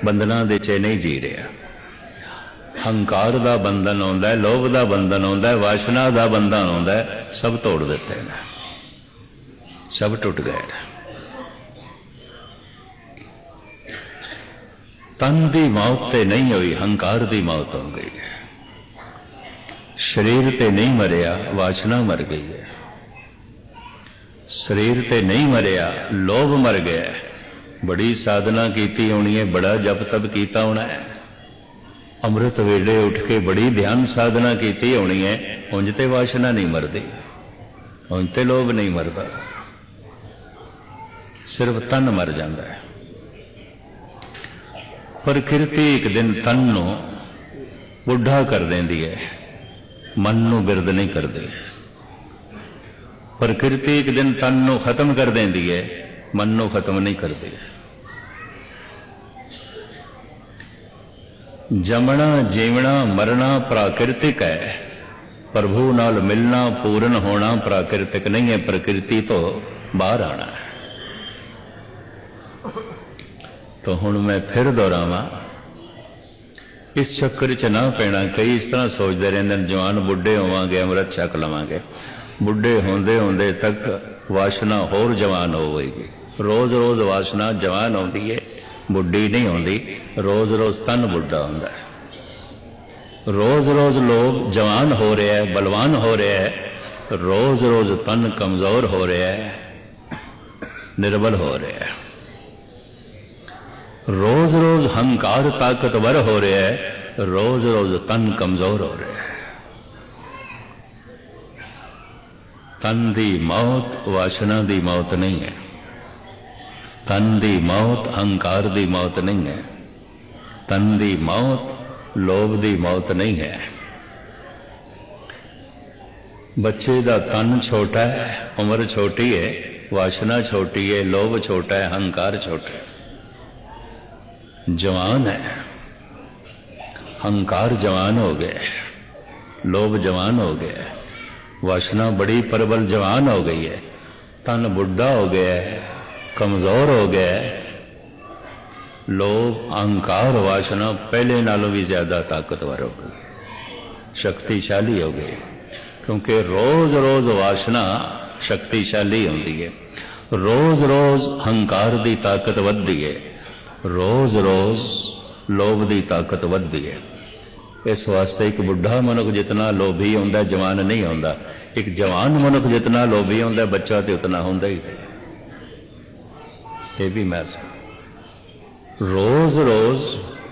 ਬੰਧਨਾਂ ਦੇ 'ਚ ਨਹੀਂ ਜੀ ਰਿਹਾ। ਹੰਕਾਰ ਦਾ ਬੰਧਨ ਆਉਂਦਾ, ਲੋਭ ਦਾ ਬੰਧਨ ਆਉਂਦਾ, ਵਾਸ਼ਨਾ ਦਾ ਬੰਧਨ ਆਉਂਦਾ, ਸਭ ਤੋੜ ਦਿੱਤੇ ਨੇ, ਸਭ ਟੁੱਟ ਗਏ ਨੇ। ਤਨ ਦੀ ਮੌਤ ਤੇ ਨਹੀਂ ਹੋਈ, ਹੰਕਾਰ ਦੀ ਮੌਤ ਹੋ ਗਈ ਹੈ। ਸਰੀਰ ਤੇ ਨਹੀਂ ਮਰਿਆ, ਵਾਸ਼ਨਾ ਮਰ ਗਈ ਹੈ। ਸਰੀਰ ਤੇ ਨਹੀਂ ਮਰਿਆ, ਲੋਭ ਮਰ ਗਿਆ। ਬੜੀ ਸਾਧਨਾ ਕੀਤੀ ਹੋਣੀ ਹੈ, ਬੜਾ ਜਪ ਤਪ ਕੀਤਾ ਹੋਣਾ ਹੈ, ਅੰਮ੍ਰਿਤ ਵੇਲੇ ਉੱਠ ਕੇ ਬੜੀ ਧਿਆਨ ਸਾਧਨਾ ਕੀਤੀ ਹੋਣੀ ਹੈ, ਉਂਝ ਤੇ ਵਾਸ਼ਨਾ ਨਹੀਂ ਮਰਦੀ, ਉਂਝ ਤੇ ਲੋਭ ਨਹੀਂ ਮਰਦਾ, ਸਿਰਫ ਤਨ ਮਰ ਜਾਂਦਾ ਹੈ। ਪ੍ਰਕਿਰਤੀ ਇੱਕ ਦਿਨ ਤਨ ਨੂੰ ਬੁੱਢਾ ਕਰ ਦਿੰਦੀ ਹੈ, ਮਨ ਨੂੰ ਬਿਰਧ ਨਹੀਂ ਕਰਦੀ। ਪ੍ਰਕਿਰਤੀ ਇੱਕ ਦਿਨ ਤਨ ਨੂੰ ਖਤਮ ਕਰ ਦਿੰਦੀ ਹੈ, ਮਨ ਨੂੰ ਖਤਮ ਨਹੀਂ ਕਰਦੀ। ਜਮਣਾ ਜੀਵਣਾ ਮਰਨਾ ਪ੍ਰਾਕਿਰਤਿਕ ਹੈ, ਪ੍ਰਭੂ ਨਾਲ ਮਿਲਣਾ ਪੂਰਨ ਹੋਣਾ ਪ੍ਰਾਕਿਰਤਿਕ ਨਹੀਂ ਹੈ, ਪ੍ਰਕਿਰਤੀ ਤੋਂ ਬਾਹਰ ਆਣਾ ਹੈ। तो हुण मैं फिर दोहरावां, इस चक्कर च ना पैना। कई इस तरह सोचते रहते हैं जवान बुढ़े होवांगे अमृत छक लवांगे, बुढ़े होंदे होंदे तक वासना होर जवान होवेगी। रोज रोज वासना जवान होती है, बुढ़ी नहीं होती। रोज रोज तन बुढ़ा होंदा है, रोज रोज लोग जवान हो रहा है, बलवान हो रहा है, रोज रोज तन कमजोर हो रहा है, निर्बल हो रहा है। रोज रोज हंकार ताकतवर हो रहा है, रोज रोज तन कमजोर हो रहा है। तन दी मौत वासना दी मौत नहीं है, तन दी मौत हंकार दी मौत नहीं है, तन दी मौत लोभ दी मौत नहीं है। बच्चे का तन छोटा है, उम्र छोटी है, वासना छोटी है, लोभ छोटा है, हंकार छोटा है। जवान है, हंकार जवान हो गए, लोभ जवान हो गया, वासना बड़ी प्रबल जवान हो गई है, तन बुढ़ा हो गया है, कमजोर हो गया है। लोभ अहंकार वासना पहले नालों भी ज्यादा ताकतवर हो गई, शक्तिशाली हो गई, क्योंकि रोज रोज वासना शक्तिशाली होती है, रोज रोज हंकार की ताकत बढ़ती है, रोज रोज लोभ की ताकत बढ़ती है। इस वास्ते एक बुढ़ा मनुख जितना लोभी होंदा जवान नहीं होंदा, एक जवान मनुख जितना लोभी होंदा बच्चा तो उतना होंदा ही नहीं। ये भी मैं रोज रोज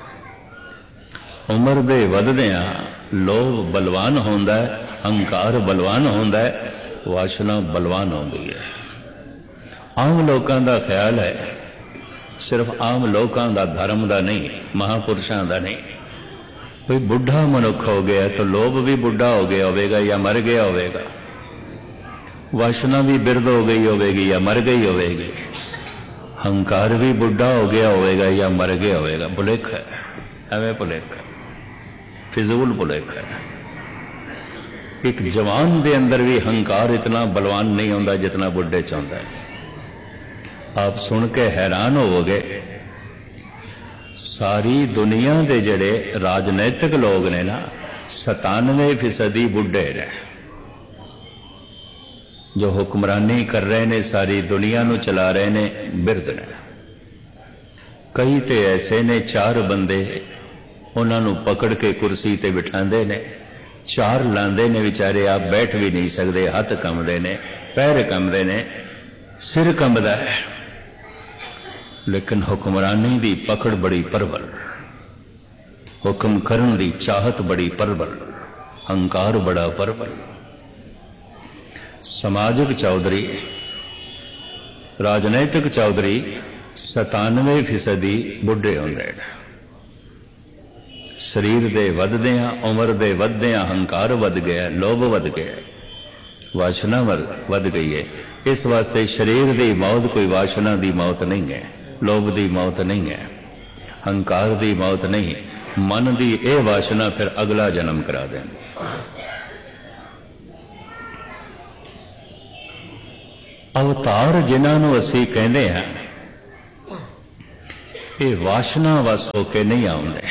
उम्र दे वधदियां लोभ बलवान होंदा है, हंकार बलवान होंदा है, वासना बलवान होंदी है। आम लोगों का ख्याल है, सिर्फ आम लोगों का धर्म का नहीं, महापुरुषों का नहीं, कोई बुढ़ा मनुख हो गया तो लोभ भी बुढ़ा हो गया होगा या मर गया होगा, वासना भी बिरध हो गई होगी या मर गई होगी, हंकार भी बुढ़ा हो गया होगा या मर गया होगा। भुलेख है, एवं भुलेख है, फिजूल भुलेख है। एक जवान के अंदर भी हंकार इतना बलवान नहीं होता जितना बुढ़े चाहता है। आप सुन के हैरान होवोगे, सारी दुनिया के जड़े राजनैतिक लोग ने ना 97% बुढ़े ने, जो हुक्मरानी कर रहे ने, सारी दुनिया नू चला रहे ने, बिरध ने। कई तो ऐसे ने 4 बंदे उन्होंने पकड़ के कुर्सी ते बिठाते ने, 4 लांदे ने, बेचारे आप बैठ भी नहीं सकते, हथ कंबदे ने, पैर कंबदे ने, सिर कंबदा है, लेकिन हुक्मरानी दी पकड़ बड़ी प्रबल, हुक्म करन दी चाहत बड़ी प्रबल, हंकार बड़ा प्रबल। समाजिक चौधरी, राजनैतिक चौधरी 97% बुढ़े होंदे ने। शरीर दे वधदियां, उम्र दे वधदियां हंकार वध गया, लोभ वध गया, वासना वध गई है। इस वास्ते शरीर की मौत कोई वासना की मौत नहीं है, लोभ की मौत नहीं है, हंकार की मौत नहीं। मन की यह वासना फिर अगला जन्म करा देंगी। अवतार जिन्होंने असी कहते हैं, ये वासना वस होके नहीं आउंदे,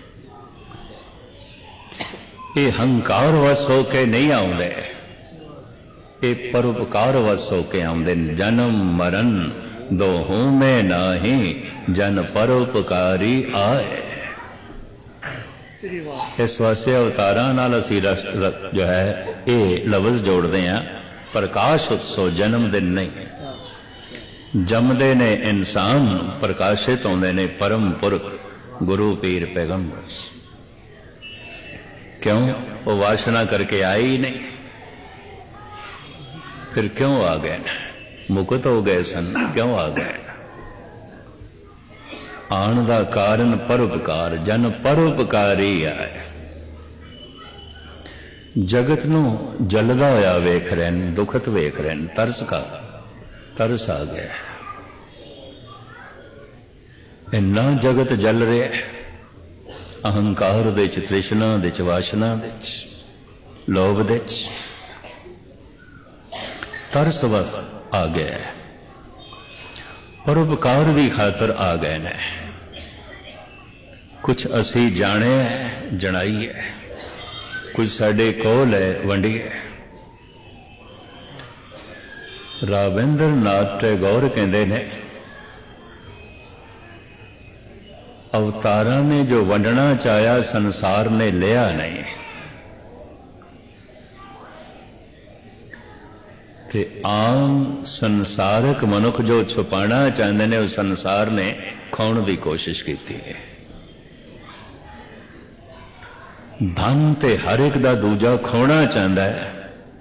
ये हंकार वस होके नहीं आउंदे, ये परोपकार वस होके आउंदे। जन्म मरण दोहों में नाही जन परोपकारी आए। इस वास्ते अवतारां नाल असीं जो है ये लफ्ज़ जोड़ते हैं, प्रकाश उत्सव जन्म दिन नहीं। जमदे ने इंसान, प्रकाशित होंदे ने परम पुरख गुरु पीर पैगंबर। क्यों? वो वासना करके आए ही नहीं, फिर क्यों आ गए? मुकुत हो गए सन, क्यों आ गए? आण दा कारण परोपकार, जन परोपकारी आए। जगत नू जलदा होया वेख रहे हैं, दुखत वेख रहे हैं, तरस आ गया। इन्ना जगत जल रहा है, अहंकार दे च, तृष्णा दे च, वासना दे च, लोभ दे च, तरस आ गया है। परोपकार की खातर आ गए ने। कुछ असी जाने है, जनाई है, कुछ साडे कोल है, वंडिए। राविंद्र नाथ टैगोर कहते ने, अवतारा ने जो वंडना चाया संसार ने लिया नहीं, ते आम संसारक मनुख जो छुपाना चाहते ने, उस संसार ने खाने की कोशिश की है। धन ते हर एक दा दूजा खोना चाहता है।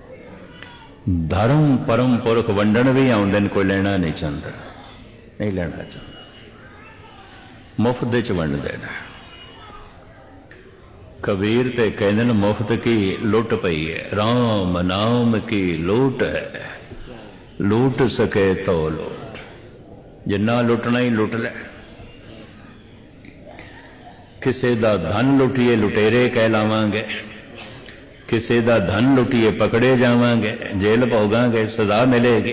धर्म परम पुरख वंडन भी आउंदे ने, कोई लेना नहीं चाहता, नहीं लेना चाहता, मुफ्त दे च वंड देना। कबीर ते कहते हैं मुफ्त की लुट पई है, राम नाम की लूट है, लूट सके तो लूट। जिन्ना लुटना ही लुट ले। किसी दा धन लुटिए लुटेरे कहलावांगे, किसी दा धन लुटिए पकड़े जावांगे, जेल भोगांगे, सजा मिलेगी।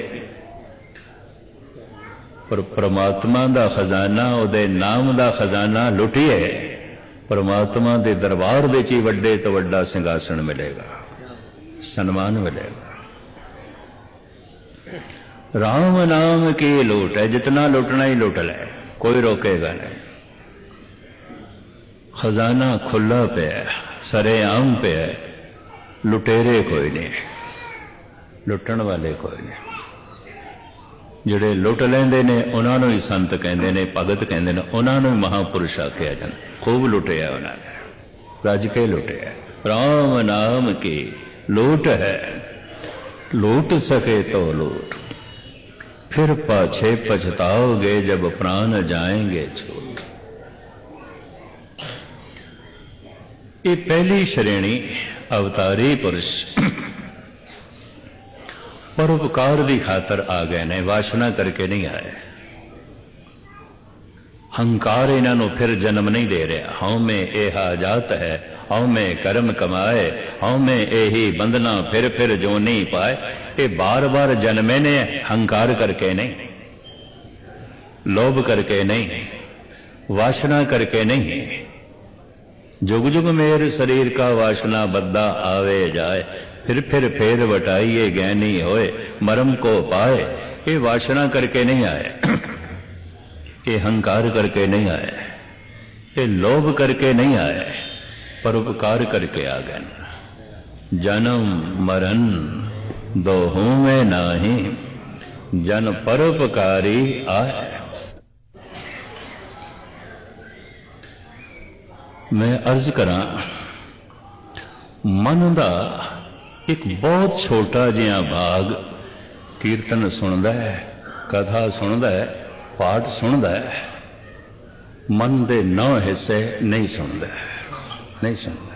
पर परमात्मा दा खजाना, उहदे नाम दा खजाना लुटिए, परमात्मा के दरबार दे ची वड्डे तो वड्डा सिंहासन मिलेगा, सन्मान मिलेगा। राम नाम की लूट है, जितना लुटना ही लुट ले, कोई रोकेगा नहीं। खजाना खुला पे है, सरेआम पे है, लुटेरे कोई नहीं, लुटन वाले कोई नहीं। जिहड़े लुट लेंदे ने उन्होंने ही संत कहते ने, भगत कहते ने, उन्होंने ही महापुरुष आख्या जाता। खूब लुटिया उन्होंने, रज के लुटिया। राम नाम की लूट है, लूट सके तो लूट, फिर पाछे पछताओगे जब प्राण जाएंगे छूट। ये पहली श्रेणी अवतारी पुरुष परोपकार की खातर आ गए ने, वासना करके नहीं आए। हंकार इन्हों फिर जन्म नहीं दे रहा। हौ में यह जात है, हौ में कर्म कमाए, हौ में यही बंधना फिर जो नहीं पाए। ये बार बार जन्मे ने, हंकार करके नहीं, लोभ करके नहीं, वासना करके नहीं। जुग जुग मेरे शरीर का वासना बद्दा आवे जाए, फिर वटाइए ज्ञानी होए, मरम को पाए। ये वासना करके नहीं आए, ये हंकार करके नहीं आए, ये लोभ करके नहीं आए, परोपकार करके आ गए। जन्म मरण दोहों में नाही जन परोपकारी आए। मैं अर्ज करा, मन का एक बहुत छोटा जिहा भाग कीर्तन सुनता है, कथा सुनता है, पाठ सुनता है, मन के 9 हिस्से नहीं सुनता, नहीं सुनता।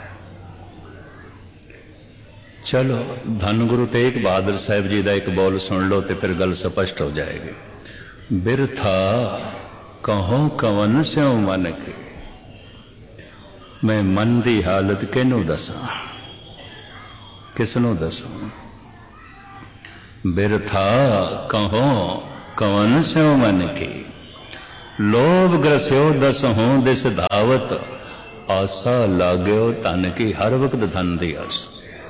चलो धन गुरु तेग बहादुर साहब जी का एक बोल सुन लो तो फिर गल स्पष्ट हो जाएगी। बिरथा कहो कवन स्यों मन के, मैं मन की हालत किनू दसा, किसनों दसा। बिरथा कहो कवन स्यों मन की, लोभ ग्रस्यो दस हों दिस धावत, आसा लाग्यो धन की हर वक्त धन दी आस।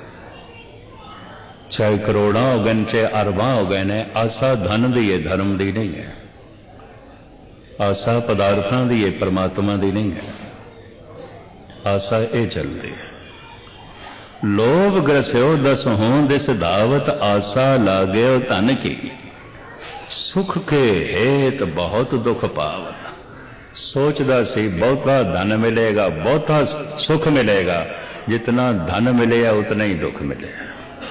चाहे करोड़ा हो गए चाहे अरबां हो गए ने, आसा धन दी है, धर्म दी नहीं है। आसा पदार्थां दी है, परमात्मा दी नहीं है। आसा ये चलती है। लोभ ग्रस्यो दस हों दिस धावत, आसा लाग्यो धन की, सुख के हेत बहुत दुख पावत। सोचदा सी बहुता धन मिलेगा, बहुता सुख मिलेगा, जितना धन मिलेगा उतना ही दुख मिलेगा।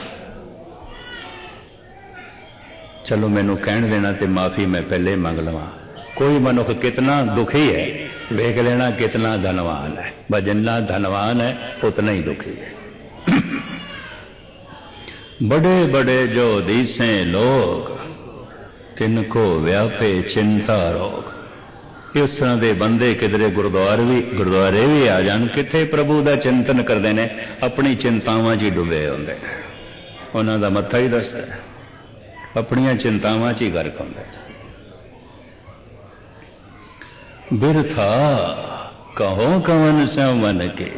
चलो मैनू कहण देना ते माफी मैं पहले मंग लवां। कोई मनुख कितना दुखी है वेख लेना, कितना धनवान है। बस जितना धनवान है उतना ही दुखी है। बड़े बड़े जो दिसे लोग, तिनको व्यापे चिंता रोग। इस तरह के बंदे किधरे गुरुद्वारे भी आ जान, किथे प्रभु का चिंतन करते हैं, अपनी चिंतावां च ही डुबे होंदे ने। उन्हां दा मत्था ही दसदा है, अपनियां चिंतावां च ही गर्क होंदे। बिरथा कहो कवन स्यों मन के,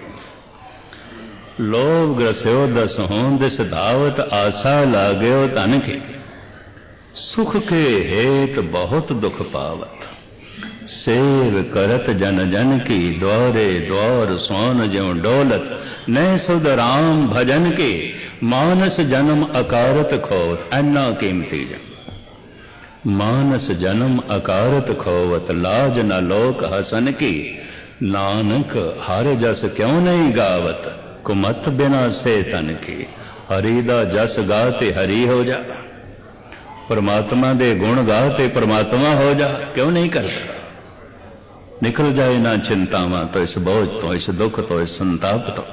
लोभ ग्रस्यो दस हों दिस धावत, आसा लाग्यो धन के, सुख के हेत बहुत दुख पावत। सेव करत जन जन की, द्वारे द्वार सोन ज्यों डोलत, नए सुध राम भजन के, मानस जन्म अकारत खोवत। ऐना कीमती जन मानस जन्म अकारत खोवत, लाज न लोक हसन की, नानक हर जस क्यों नहीं गावत, कुमत बिना से तन की। हरि दा जस गाते हरि हो जा, परमात्मा दे गुण गाते परमात्मा हो जा। क्यों नहीं करता? निकल जाए ना चिंतावां तो, इस बोझ तो, इस दुख तो, इस संताप तो।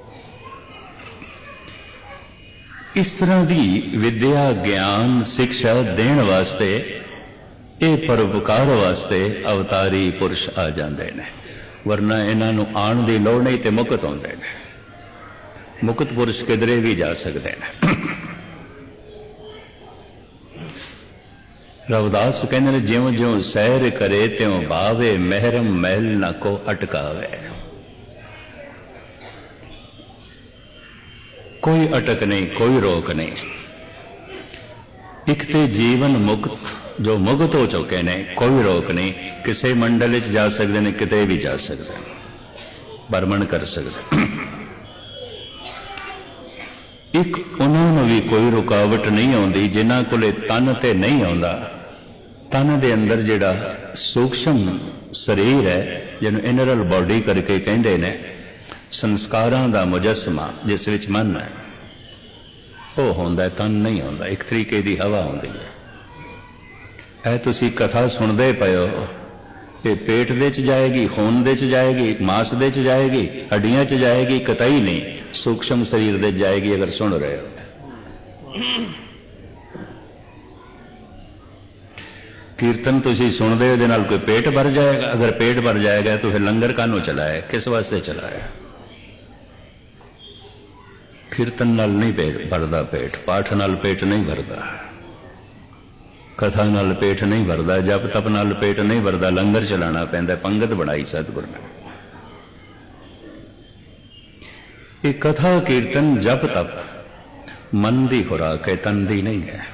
इस तरह की विद्या ज्ञान शिक्षा देने वास्ते, ये परोपकार वास्ते अवतारी पुरुष आ जाते हैं। वरना इन्हों आने की लौड़ नहीं तो मुक्त होंदे ने। मुक्त पुरुष किधरे भी जा सकते हैं। रविदास कहते हैं, ज्यों ज्यों सैर करे त्यों भावे, महरम महल न को अटकावे। कोई अटक नहीं, कोई रोक नहीं। एक ते जीवन मुक्त जो मुक्त हो चुके ने, कोई रोक नहीं। किसी मंडल च जा सकते हैं, किते भी जा सकते हैं, भ्रमण कर सकते। एक उन्होंने भी कोई रुकावट नहीं आती जिन्हां कोले तन ते नहीं आता। तन दे अंदर जिहड़ा सूक्ष्म शरीर है, जिन्हों इनरल बॉडी करके कहते ने, संस्कारां दा मुजस्मा जिस विच मन है, वो होंदा, तन नहीं होंदा। एक तरीके की हवा होंदी है। ऐ तुसी कथा सुनदे पए हो, ये पेट दे च जाएगी, खून दे च जाएगी, मांस दे च जाएगी, हड्डियां च जाएगी, कतई नहीं सूक्ष्म शरीर दे जाएगी। अगर सुन रहे हो कीर्तन तुसी सुनदे हो, दे नाल कोई पेट भर जाएगा। अगर पेट भर जाएगा तो फिर लंगर कानों चलाए, किस वास्ते चलाया? कीर्तन नाल नहीं पेट भरदा, पेट पाठ नाल पेट नहीं भरदा, कथा नाल पेट नहीं भरदा, जप तप नाल पेट नहीं भरदा। लंगर चलाना पैंदा, पंगत बनाई सतगुरु ने। ये कथा कीर्तन जप तप मन की खुराक है, तन दी नहीं है।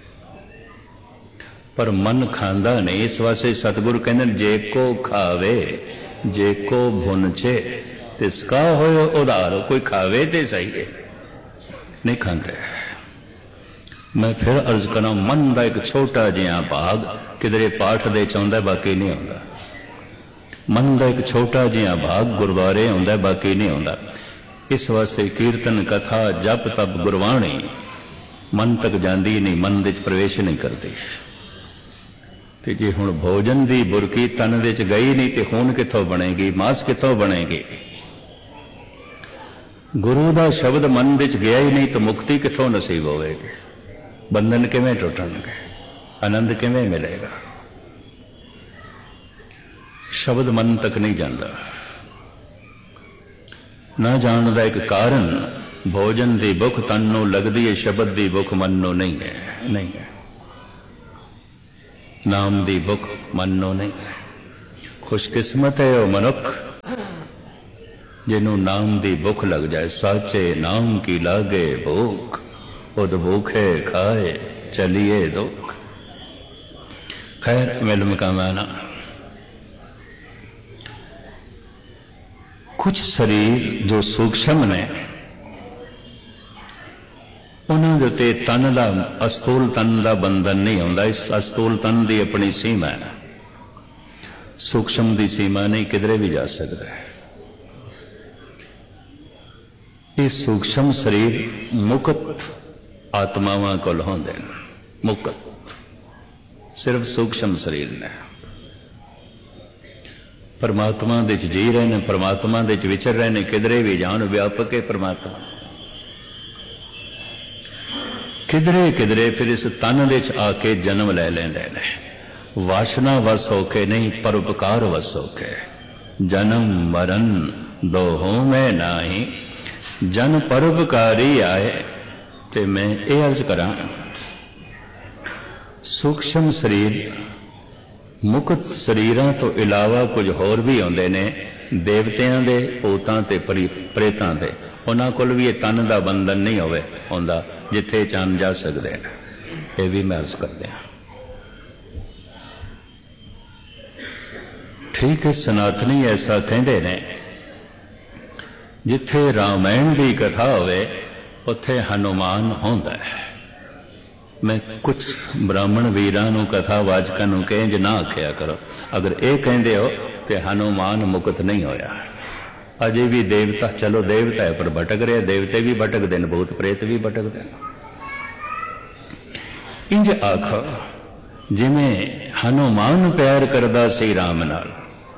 पर मन खांदा नहीं, इस वास्ते सतगुरु कहते जे को खावे जे को भुनचे तिसका होयो उधार। कोई खावे ते सही है, नहीं खाते। मैं फिर अर्ज करा, मन का एक छोटा जिहा भाग किधरे पाठ दे चाहता, बाकी नहीं आता। मन का एक छोटा जिहा भाग गुरुद्वारे आंदा, बाकी नहीं आता। इस वास्ते कीर्तन कथा जप तप गुरबाणी मन तक जाती नहीं, मन दे प्रवेश नहीं करती। तो जे हुण भोजन की बुरकी तन दे च गई नहीं तो खून कित्थों बनेगी, मांस कित्थों बनेगी? गुरु का शब्द मन दे च गया ही नहीं तो मुक्ति कित्थों नसीब होगी? बंधन किवें टुटणगे? आनंद किवें मिलेगा? शब्द मन तक नहीं जाता। ना जान का एक कारण भोजन की भुख तन नूं लगदी है, शब्द की भुख मन नूं नहीं है। नहीं है। नाम की भुख मन नूं नहीं है। खुशकिस्मत है वो मनुख जिन्हों नाम दी भुख लग जाए। साचे नाम की लागे भूख, खुद भूखे खाए चलिए दुख। खैर मिल मकामाना कुछ शरीर जो सूक्ष्म ने उन्होंने दे उत्ते तन का अस्तूल तन का बंधन नहीं आता। इस अस्तूल तन की अपनी सीमा है, सूक्ष्म की सीमा नहीं, किधरे भी जा सकता है। ये सूक्ष्म शरीर मुक्त आत्मावां कोल होंदे ने, मुक्त सिर्फ सूक्ष्म शरीर ने। परमात्मा दे जी रहे ने, परमात्मा दे विचर रहे ने, किधरे भी जान व्यापक है परमात्मा। किधरे किधरे फिर इस तन दे आके जन्म ले लेंदे ने, वासना वस होके नहीं, परोपकार वस होके। जन्म मरण दो हों में नाही, जन परोपकारी आए। ते मैं ये अर्ज करा, सूक्ष्म शरीर मुक्त शरीरां तो इलावा कुछ होर भी आउंदे ने, देवतियां दे, भूतां ते प्रेतां दे। उन्हां कोल भी ये तन का बंधन नहीं होवे हुंदा जिथे चान जा सकते हैं। ये भी मैं अर्ज करते हैं। ठीक है, सनातनी ऐसा कहते ने, जिथे रामायण की कथा होवे उत्थे हनुमान होंदा है। मैं कुछ ब्राह्मण वीरां कथावाचकां नूं इंज ना आख्या करो, अगर ये कहते हो तो हनुमान मुक्त नहीं होया। अजे भी देवता, चलो देवता है पर भटक रहे, देवते भी भटकते हैं, भूत प्रेत भी भटकते हैं। इंज आखो जिमें हनुमान प्यार करदा सी राम नाल,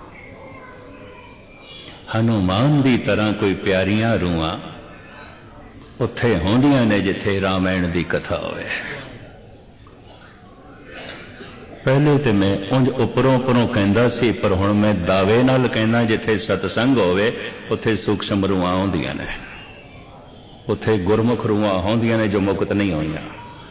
हनुमान की तरह कोई प्यारियां रूहां उत्थे होंदियां ने जिथे रामायण की कथा होवे। पहले तो मैं उंज उपरों उपरों कहंदा सी, पर हुण मैं दावे नाल कहना, जिथे सतसंग होवे उत्थे सूक्ष्म रूहां होंदियां ने, उत्थे गुरमुख रूहां होंदियां ने जो मुक्त नहीं होईयां।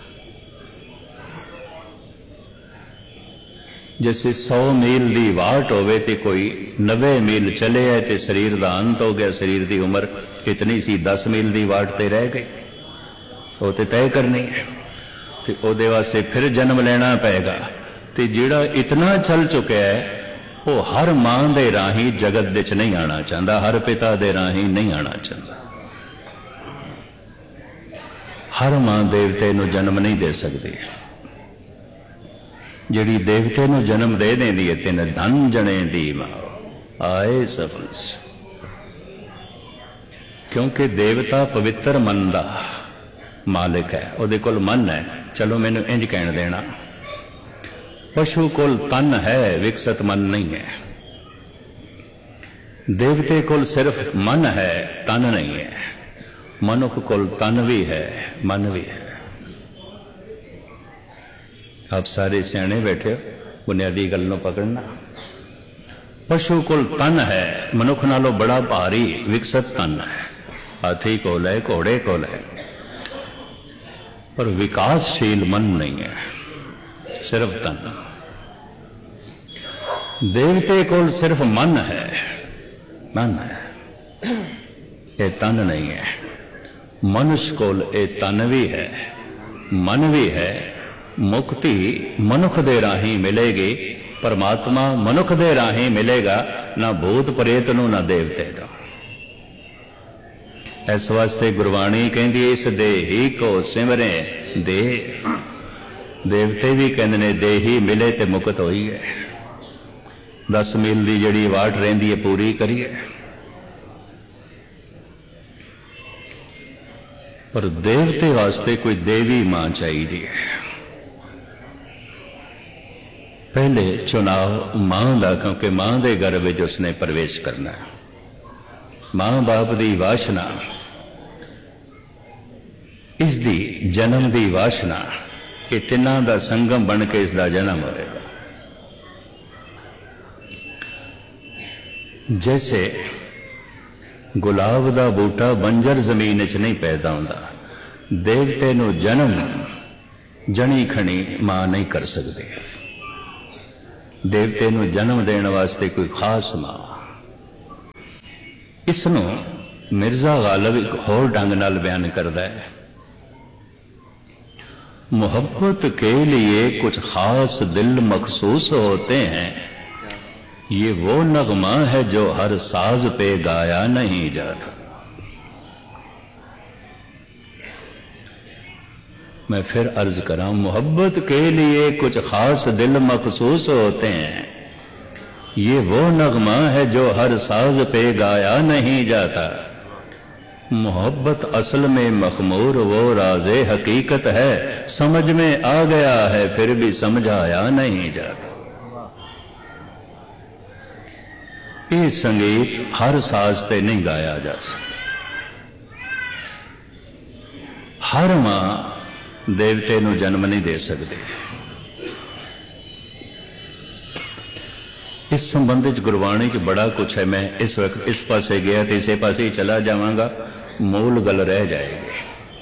जैसे 100 मील की वाट होवे ते कोई 90 मील चले है तो शरीर का अंत हो गया, शरीर की उम्र इतनी सी, 10 मील की वाट ते रह गई, वो तो तय करनी है। तो ਉਹਦੇ वास्ते फिर जन्म लेना पेगा। तो जिहड़ा इतना चल चुका है वो हर मां दे राही जगत विच नहीं आना चाहता, हर पिता दे राही नहीं आना चाहता। हर मां देवते नूं जन्म नहीं दे सकती। जिहड़ी देवते नूं जन्म दे देंदी है, तिन धन जने दी मां आए सफल। क्योंकि देवता पवित्र मन का मालिक है, उहदे कोल मन है। चलो मैनू इंज कहण देना, पशु कोल तन है, विकसित मन नहीं है। देवते कोल सिर्फ मन है, तन नहीं है। मनुख कोल तन भी है, मन भी है। आप सारे सियाने बैठे हो, बुनियादी गल नूं पकड़ना। पशु कोल तन है, मनुख नालों बड़ा भारी विकसित तन है। हाथी कोल है, घोड़े कोल है, पर विकासशील मन नहीं है, सिर्फ तन। देवते कोल सिर्फ मन है, मन है, ये तन नहीं है। मनुष्य कोल ये तन भी है, मन भी है। मुक्ति मनुख दे राही मिलेगी, परमात्मा मनुख दे राही मिलेगा, ना भूत प्रेत नूं ना देवते नूं। इस वास्ते गुरबाणी कहती इस देही को सिमरे दे। देवते भी कहते ने देही मिले ते मुक्त होई है। 10 मील की जिहड़ी वाट रहिंदी है पूरी करिए। पर देवते वास्ते कोई देवी मां चाहिए। पहले चुनाव मां का, क्योंकि मां के गर्भ में उसने प्रवेश करना है। मां बाप की वासना, इसकी जन्म की वासना, ये तिना का संगम बन के इसका जन्म होगा। जैसे गुलाब का बूटा बंजर जमीन च नहीं पैदा होता, देवते नूं जन्म जनी खणी मां नहीं कर सकती। देवते नूं जन्म देने वास्ते कोई खास मां। इसनूं मिर्जा गालिब एक होर ढंग नाल बयान करदा है, मोहब्बत के लिए कुछ खास दिल मखसूस होते हैं, ये वो नगमा है जो हर साज पे गाया नहीं जाता। मैं फिर अर्ज करा, मोहब्बत के लिए कुछ खास दिल मखसूस होते हैं, ये वो नगमा है जो हर साज पे गाया नहीं जाता। मोहब्बत असल में मखमूर वो राज़े हकीकत है, समझ में आ गया है फिर भी समझाया नहीं जाता। ये संगीत हर साज ते नहीं गाया जा सकता। हर मां देवते नूं जन्म नहीं दे सकती। इस संबंध च गुरबाणी च बड़ा कुछ है। मैं इस वक्त इस पासे गया तो इसे पासे ही चला जावांगा, मूल गल रह जाएगी।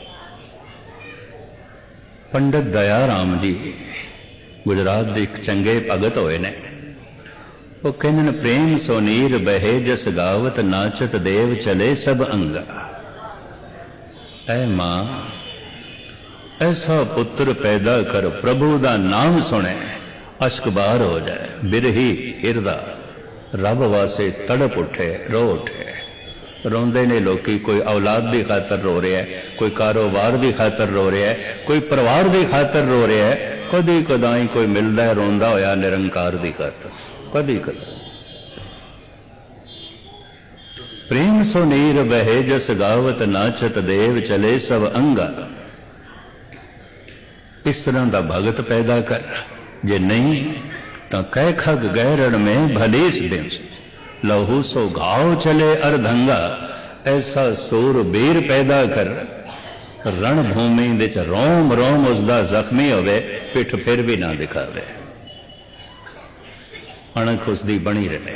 पंडित दया राम जी गुजरात के एक चंगे भगत होए ने, वो कहने प्रेम सोनीर बहे जस गावत नाचत देव चले सब अंगा। ऐ मां ऐसा पुत्र पैदा कर प्रभु दा नाम सुने अश्क बार हो जाए, बिरही हिरदा रब वासे तड़प उठे रो उठे। रोंदे ने लोकी, कोई औलाद की खातर रो रहा है, कोई कारोबार की खातर रो रहा है, कोई परिवार की खातर रो रहा है, कदी कदाई कोई मिलता है रोंदा होया निरंकार की खातर, कदी कदा। प्रेम सो नीर बहे जस गावत नाचत देव चले सब अंगा। इस तरह का भगत पैदा कर, जे नहीं तो कह खग गैरण में भलेस दिन लहू सो घाव चले अर्धंगा। ऐसा सूर बीर पैदा कर रणभूमि विच रोम रोम उसका जख्मी होवे, पिठ फिर भी ना दिखावे, अणख उसकी बनी रहे।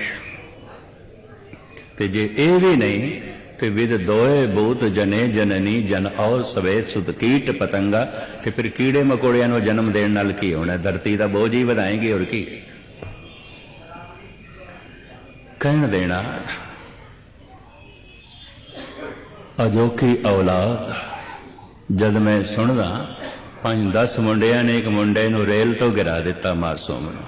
ते जे ये भी नहीं तो विद दोए भूत जने जननी जन और सवे सुत कीट पतंगा। ते फिर कीड़े मकोड़ियां नूं जन्म देण नाल की होना, धरती का बोझ ही वधाएंगे और की। कहण देना अजोखी औलाद। जद मैं सुनदा 5-10 मुंडिया ने एक मुंडे नूं रेल तो गिरा दिता मासूम नूं।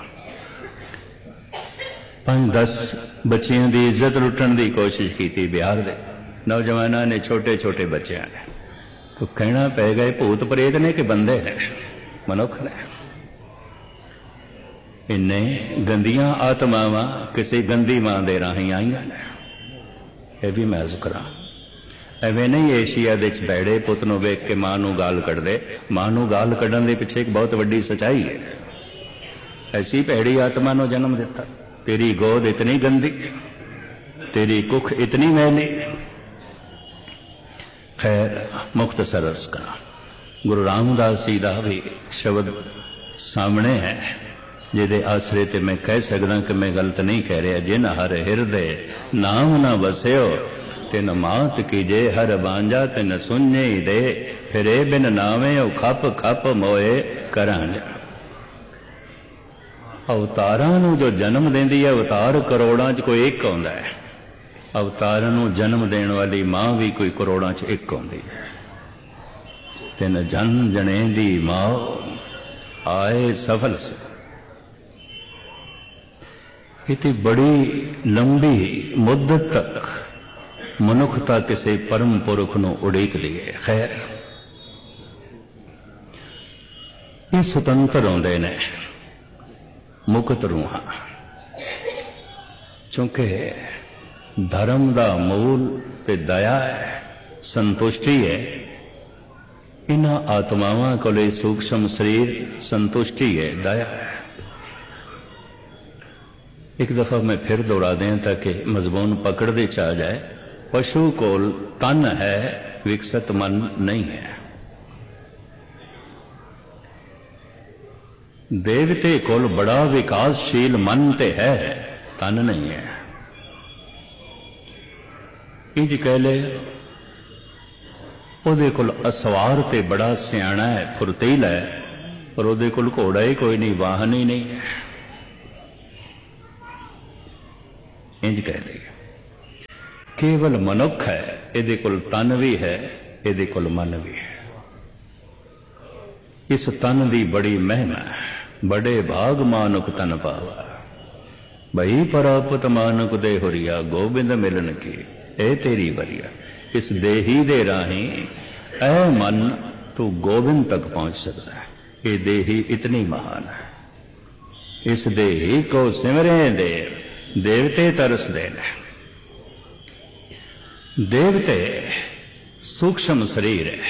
5-10 बच्चियों की इज्जत लुटन की कोशिश की बिहार दे नौजवानों ने, छोटे छोटे बच्चों ने। तो कहना पै गए भूत प्रेत ने कि बंदे ने, मनुख ने। इन्ने गंदियां आत्मावां किसी गंदी मां दे राही आईयां ने। यह भी मैं अर्ज करा, एवें नहीं एशिया दे बैड़े पुत नूं वेख के मां नूं गाल कढ़दे। मां नूं गाल कढ़न दे पिछे एक बहुत वड्डी सच्चाई है। ऐसी भैड़ी आत्मा नूं जन्म दिता। तेरी गोद इतनी गंदी, तेरी कुख इतनी मैली। खैर मुख्तसर अर्ज करा, गुरु रामदास जी का भी शब्द सामने है, जिहदे आसरे ते मैं कह सकदा कि मैं गलत नहीं कह रहा। जिन हर हिरदे नाम न बस्यो, तिन मात कीजे हर बांझा तिन सुने दे। फिरे बिन नावे खप खप मोए करांजा। अवतारां नूं जो जन्म देंदी है, अवतार करोड़ां च कोई एक आउंदा है। अवतारां नूं जन्म देने वाली मां भी कोई करोड़ां च एक आउंदी है। तिन जन जने दी मां आए सफल से। इतनी बड़ी लंबी मुद्दत तक मनुखता किसी परम पुरख नूं उड़ीक दी है। खैर ये सुतंत्र आउंदे ने मुक्त रूहां, चूंकि धर्म का मूल ते दया है, संतुष्टि है। इन्हां आत्मावां कोले सूक्ष्म शरीर संतुष्टि है, दया है। एक दफा मैं फिर दोहरा दें ताकि मजमून पकड़ते च आ जाए। पशु कोल तन है, विकसित मन नहीं है। देवते कोल बड़ा विकासशील मन ते है, तन नहीं है। इंज कह ले ਉਹਦੇ ਕੋਲ असवार ते बड़ा सियाणा है, फुरतीला है, पर ਉਹਦੇ ਕੋਲ घोड़ा ही कोई नहीं, वाहन ही नहीं है। इंज कह दईए। केवल मनुख है, इहदे कोल तन भी है, इहदे कोल मन भी है। इस तन की बड़ी महिमा, बड़े भाग मानुक तन पावा, बही परापत मानुक दे हुरिया, गोबिंद मिलन की ए तेरी वरिया। इस देही दे राही ऐ मन तू गोबिंद तक पहुंच सकता है। ये देही इतनी महान है। इस देही को सिमरे देव, देवते तरस देने। देवते सूक्ष्म शरीर है।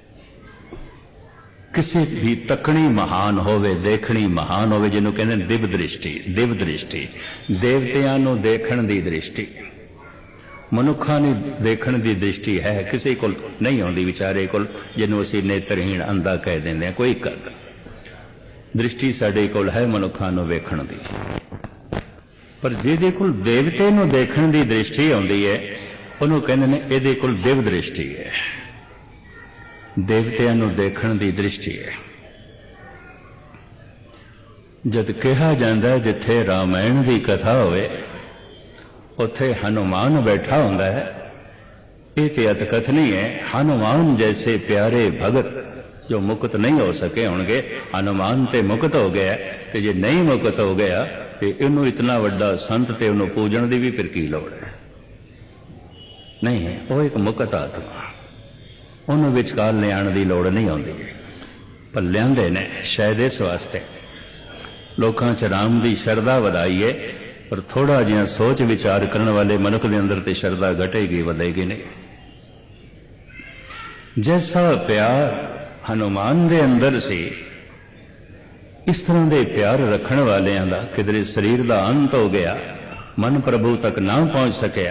किसी भी तकनी महान होवे, देखनी महान होवे, जिन्हों कहते दिव दृष्टि। दिव दृष्टि देवतियां नूं देखण दी दृष्टि, मनुखा ने देखण दी दृष्टि है, किसी को नहीं आउंदी विचारे को, जिन्हों असीं नेत्रहीन अंधा कह देंदे हां। कोई दृष्टि साडे कोल है मनुखा नूं वेखण दी, पर जिहदे कोल देवते नूं देखण दी दृष्टि आउंदी है, उहनूं कहंदे ने इहदे कोल दिव दृष्टि है। देवतियां नूं देखण दी दृष्टि है। जद कहा जांदा है जिथे रामायण की कथा होवे उत्थे हनुमान बैठा हुंदा है। ये तो अतकथनी है। हनुमान जैसे प्यारे भगत जो मुक्त नहीं हो सके होंगे, हनुमान ते मुक्त हो गया, ते जे नहीं मुक्त हो गया तो इनू इतना वड्डा संत ते उन्होंने पूजन की भी फिर की लोड़ है? नहीं है। वो एक मुक्त आत्मा, उन्होंने विचकार लियाण की लोड़ नहीं आती, पर लियाते ने शायद इस वास्ते लोगों च राम की शरधा वधाई है, पर थोड़ा जिहा सोच विचार करने वाले मनुख के अंदर तो शरधा घटेगी, वधेगी नहीं। जैसा प्यार हनुमान के अंदर से, इस तरह के प्यार रखने वालियां दा किधरे शरीर का अंत हो गया, मन प्रभु तक ना पहुंच सकिया,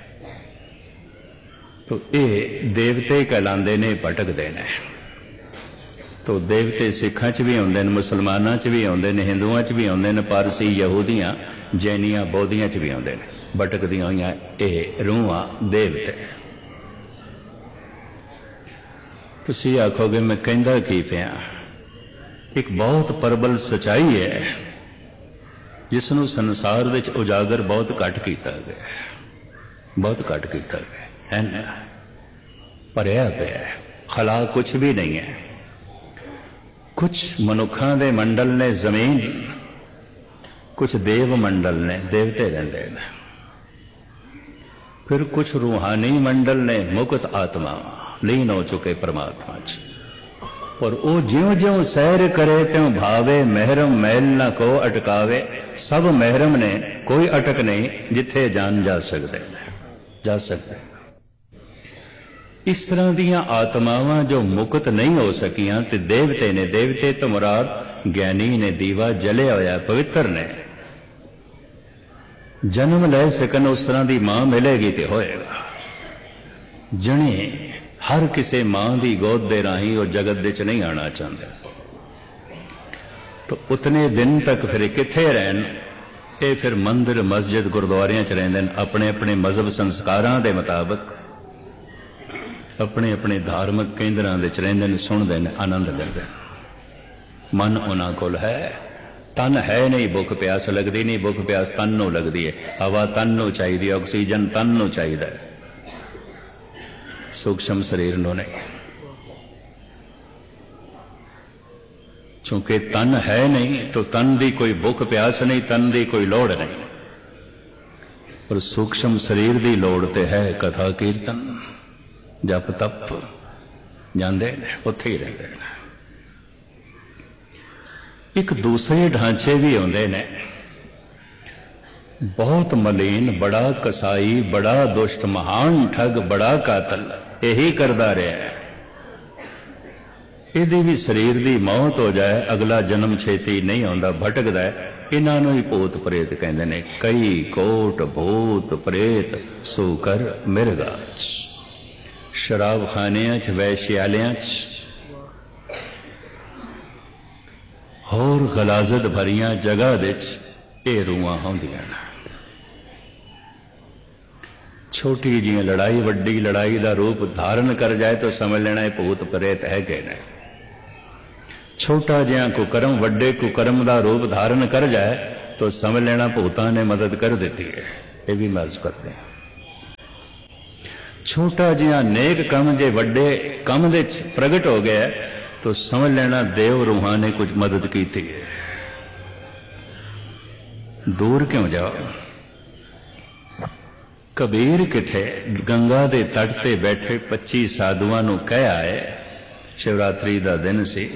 तो ये देवते कहलाते ने, भटकते ने। तो देवते सिखां च भी आउंदे ने, मुसलमानां च भी आउंदे ने, हिंदुआं च भी आउंदे ने, पारसी यहूदियां जैनियां बौद्धियां च भी आउंदे ने। भटकदियां होइयां ये रूहां देवते। तुसीं आखोगे मैं कहंदा की पिया, एक बहुत प्रबल सच्चाई है जिसनों संसार विच उजागर बहुत घट कीता गया, बहुत घट कीता गया है ना। भरिया पिया है, खला कुछ भी नहीं है। कुछ मनुखा दे मंडल ने जमीन, कुछ देव मंडल ने, देवते रहंदे ने, फिर कुछ रूहानी मंडल ने, मुक्त आत्मा लीन हो चुके परमात्मा च। और वो ज्यों ज्यों सैर करे त्यों भावे, महरम मैल न को अटकावे। सब महरम ने, कोई अटक नहीं, जिथे जान जा सकते, जा सकते। इस तरह दियां आत्मावां जो मुक्त नहीं हो सकियां ते देवते ने, देवते तो मुराद ज्ञानी ने, दीवा जलिया होया पवित्र ने। जन्म ले सकन उस तरह की मां मिलेगी तो होएगा। जने हर किसी मां की गोद दे राही वो जगत दे च नहीं आना चाहते, तो उतने दिन तक फिर किथे रहन? ये फिर मंदिर मस्जिद गुरुद्वारियां च रहिंदे ने, अपने अपने मजहब संस्कारां दे मुताबिक अपने अपने धार्मिक केंद्रां दे च रहिंदे ने, सुनदे ने, आनंद लैंदे। मन उन्हां कोल है, तन है नहीं, भुख प्यास लगती नहीं, भुख प्यास तन नूं लगदी है, हवा तन नूं चाहीदी, ऑक्सीजन तन नूं चाहीदा है, सूक्ष्म शरीर नूं नहीं। चूंकि तन है नहीं तो तन की कोई भुख प्यास नहीं, तन की कोई लोड़ नहीं, पर सूक्ष्म शरीर की लोड़ तो है। कथा कीर्तन जप तप जाते हैं, उत्थे ही रहते हैं। एक दूसरे ढांचे भी आते ने, बहुत मलीन, बड़ा कसाई, बड़ा दुष्ट, महान ठग, बड़ा कातल, यही करता रहा है। यदि भी शरीर की मौत हो जाए, अगला जन्म छेती नहीं आता, भटकता है। इन्हों ही भूत प्रेत कहते हैं। कई कोट भूत प्रेत सूकर मिर्गा, शराब खानियां च, वैश्यालियां च, होर गलाजत भरिया जगह दे ये रूहां होंदियां ने। छोटी जी लड़ाई वड्डी लड़ाई का रूप धारण कर जाए तो समझ लेना है भूत प्रेत है गए ने। छोटा जिहा कुकर्म वड्डे कुकर्म का रूप धारण कर जाए तो समझ लेना भूतां ने मदद कर दी है। ये भी मैं अर्ज करते हैं। छोटा जिहा नेक काम जे वड्डे काम दे प्रगट हो गया तो समझ लेना देव रूहां ने कुछ मदद की थी। दूर क्यों जाओ। कबीर किथे गंगा दे तट ते बैठे 25 साधुआं नूं कह आए, शिवरात्रि दा दिन सी,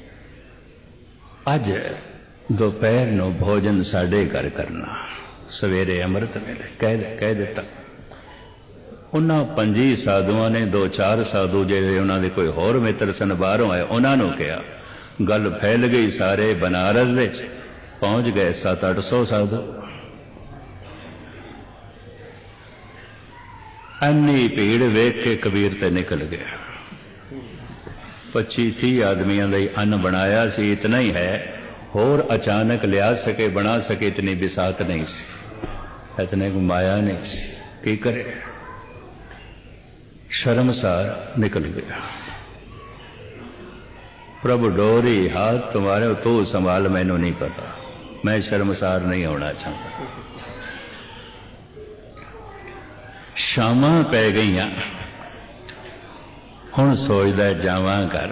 अज दोपहर नूं भोजन साडे घर करना, सवेरे अमृत वेले कह दिता। उन्हां 25 साधुआं ने 2-4 साधु जिहड़े उन्हां दे कोई होर मित्र सन बाहरों आए, उन्हां नूं कहा। गल फैल गई, सारे बनारस दे पहुंच गए 700-800 साधु। अन्नी भीड़ वेख के कबीर ते निकल गया। 25-30 आदमियों का अन्न बनाया सी, इतना ही है, होर अचानक लिया सके बना सके इतनी बिसात नहीं सी, इतने को माया नहीं सी, की करे। शर्मसार निकल गया। प्रभु डोरी हाथ तुम्हारे, तू संभाल, मैनू नहीं पता, मैं शर्मसार नहीं होना चाहता। शामां पै गईयां, हुण सोचदा जावां घर।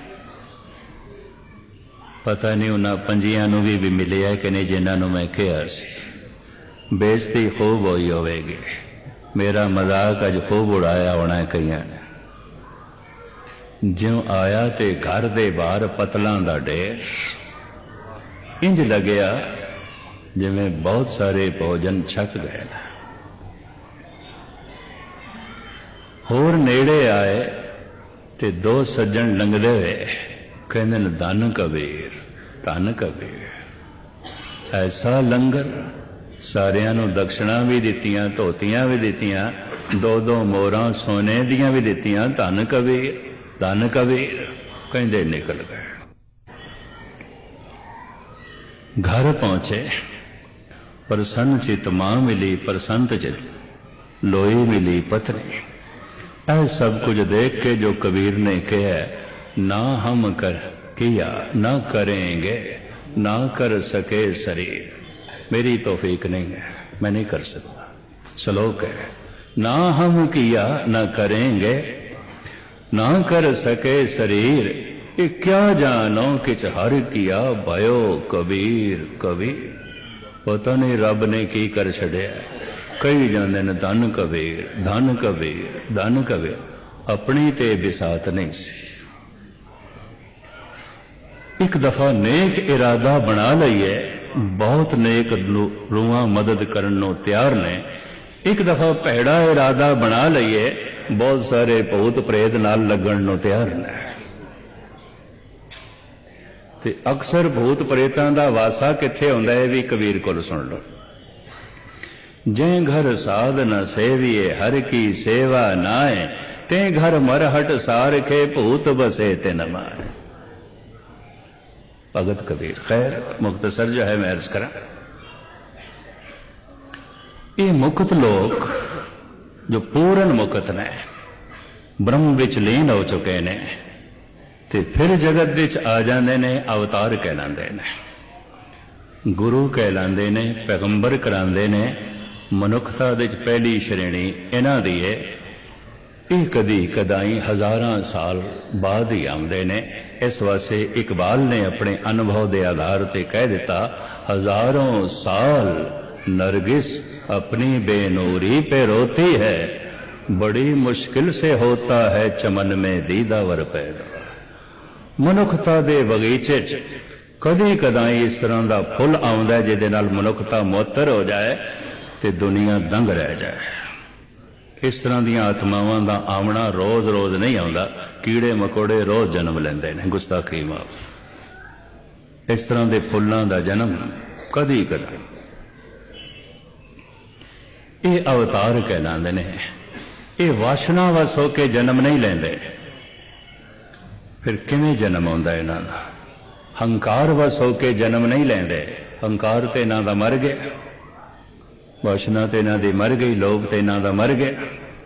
पता नहीं उन्हां 25 नूं भी मिलिया कि नहीं जिन्हां नूं मैं कहा सी। बेइज्जती खूब होई होवेगी, मेरा मजाक अज खूब उड़ाया होना कईयां ने। ज्यों आया ते घर दे बाहर पतलां दा ढेर, इंज लग्या जिवें बहुत सारे भोजन छक गए। होर नेड़े आए ते 2 सज्जन लंघदे हुए कहंदे ने, धन कबीर, धन कबीर। ऐसा लंगर, सारियां नूं दक्षिणा भी दित्तियां, धोतियां भी दित्तियां, 2-2 मोहरां सोने दियां भी दित्तियां। धन कबीर, धन कबीर कहंदे निकल गए। घर पहुंचे, प्रसन्न चित मां मिली, प्रसन्न चित लोई मिली पत्नी। ऐ सब कुछ देख के जो कबीर ने कहा, ना हम कर किया ना करेंगे, ना कर सके शरीर, मेरी तौफीक नहीं है, मैं नहीं कर सकता। श्लोक है, ना हम किया ना करेंगे, ना कर सके शरीर, ये क्या जानो किच हर किया भयो कबीर कबीर। पता नहीं रब ने की कर छड़िया। कई जाते ने धन कबीर, धन कबीर, धन कबीर, अपनी ते बिसात नहीं सी। एक दफा नेक इरादा बना लईए, बहुत नेक रूहां मदद करन नूं तैयार ने। एक दफा भैड़ा इरादा बना लईए, बहुत सारे भूत प्रेत नाल लगन नूं तैयार ने। ते अक्सर भूत प्रेतां दा वासा किथे हुंदा है, भी कबीर कोल सुन लो। जे घर साध न सेविए, हर की सेवा नाए, ते घर मरहट सार के भूत बसे ते न माए। भगत कबीर। खैर मुख्तसर जो है मैं अर्ज करा, ये मुक्त लोग जो पूर्ण मुक्त ने, ब्रह्म विच लीन हो चुके ने, ते फिर जगत विच आ जाते ने, अवतार कहलांदे ने, गुरु कहलांदे ने, पैगंबर करांदे ने। मनुखता दे पहली श्रेणी इन्हां दी है। ये कदी कदाई हजारां साल बाद ही आउंदे ने। इस वास्ते इकबाल ने अपने अनुभव के आधार पर कह दिता, हजारों साल नरगिस अपनी बेनूरी पे रोती है, बड़ी मुश्किल से होता है चमन में दीदावर पैदा। मनुखता दे बगीचे च कदी कदाई इस तरह का फुल आउंदा है जिहदे नाल मनुखता मुअत्तर हो जाए ते दुनिया दंग रह जाए। इस तरह दी आत्मावां दा आमना रोज रोज नहीं आउंदा, कीड़े मकोड़े रोज जन्म लेंदे ने, गुस्ताखी माफ। इस तरह के फुल्लां दा जन्म कदी कदा। ये अवतार कहलांदे ने। ये वासना वस होके जन्म नहीं लेंदे। फिर किवें जन्म आउंदा इन्हां दा? हंकार वस होके जन्म नहीं लेंदे। हंकार ते इन्हां दा मर गया, वासना ते इन्हां दी मर गई, लोभ ते इन्हां दा मर गया।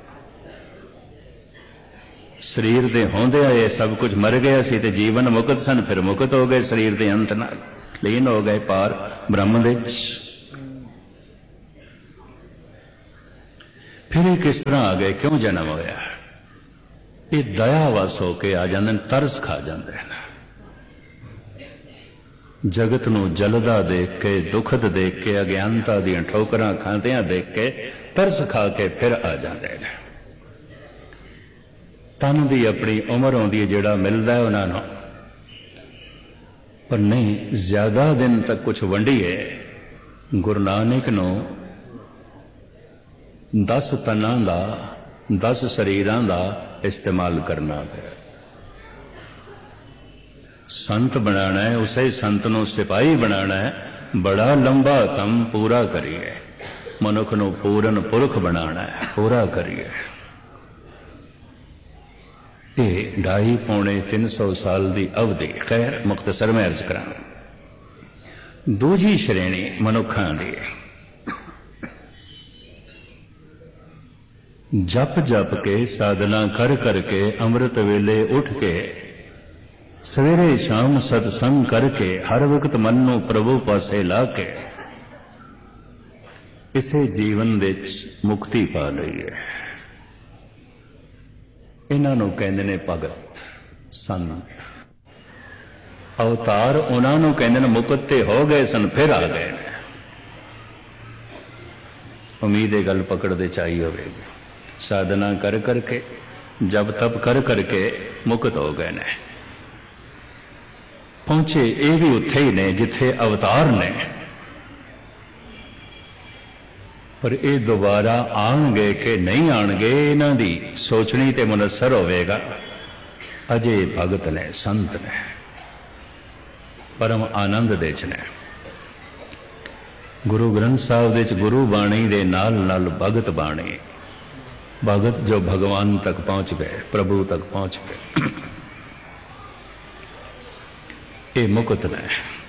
शरीर दे होंदिया ये सब कुछ मर गया सी ते जीवन मुक्त सन, फिर मुक्त हो गए शरीर दे अंत नाल, लीन हो गए पार ब्रह्म दे। फिर ये किस तरह आ गए, क्यों जन्म होया? ये दया वस होके आ जाते, तरस खा जाते हैं। जगत नूं जलदा देख के, दुखद देख के, अज्ञानता दी ठोकरां खांदियां देख के तरस खा के फिर आ जाते हैं। तन दी अपनी उम्र आउंदी है, जिहड़ा मिलदा है उन्हां नूं, पर नहीं ज्यादा दिन तक कुछ वंडीए। गुरु नानक नूं 10 तनां दा 10 शरीरां दा इस्तेमाल करना है। संत बनाना है, उसे संत नूं सिपाही बनाना है। बड़ा लंबा काम पूरा करिए। मनुख नूं पूरन पुरख बनाना है, पूरा करिए। ये 250-300 साल की अवधि। खैर मुख्तसर में अर्ज करा। दूजी श्रेणी मनुखां दी, जप जप के, साधना कर करके, अमृत वेले उठ के, सवेरे शाम सत्संग करके, हर वक्त मन नूं प्रभु पासे ला के इसे जीवन विच मुक्ति पा लई है। इन्हां नूं कहंदे ने भगत संत। अवतार उन्हां नूं कहंदे ने मुकत ते हो गए सन, फिर आ गए ने। उम्मीद है गल पकड़ते चाहिए होगी। साधना कर करके, जब तप कर करके मुक्त हो गए ने। पहुंचे ये भी उत्थे ही ने जिथे अवतार ने, पर ये दोबारा आएंगे कि नहीं आएंगे, इन्हां दी सोचनी ते मुनसर होवेगा। अजे भगत ने, संत ने, परम आनंद दे च ने। गुरु ग्रंथ साहिब दे च गुरु बाणी दे नाल नाल भगत बाणी। भगत जो भगवान तक पहुंच गए, प्रभु तक पहुंच गए, ये मुकुत ने,